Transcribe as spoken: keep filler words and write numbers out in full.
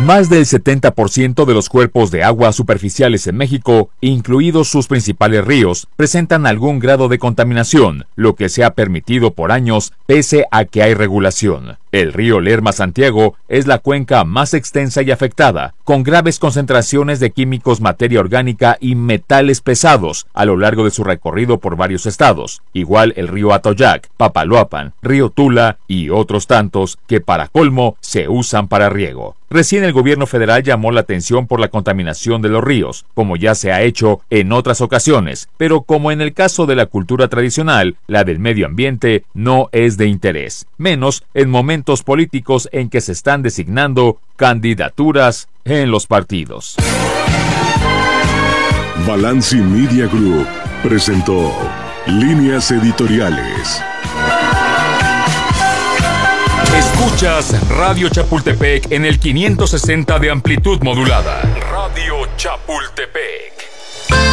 Más del setenta por ciento de los cuerpos de agua superficiales en México, incluidos sus principales ríos, presentan algún grado de contaminación, lo que se ha permitido por años pese a que hay regulación. El río Lerma-Santiago es la cuenca más extensa y afectada, con graves concentraciones de químicos, materia orgánica y metales pesados a lo largo de su recorrido por varios estados. Igual el río Atoyac, Papaloapan, río Tula y otros tantos que para colmo se usan para riego. Recién el gobierno federal llamó la atención por la contaminación de los ríos, como ya se ha hecho en otras ocasiones, pero como en el caso de la cultura tradicional, la del medio ambiente no es de interés, menos en momentos políticos en que se están designando candidaturas en los partidos. Balanci Media Group presentó Líneas Editoriales. Escuchas Radio Chapultepec en el quinientos sesenta de amplitud modulada. Radio Chapultepec.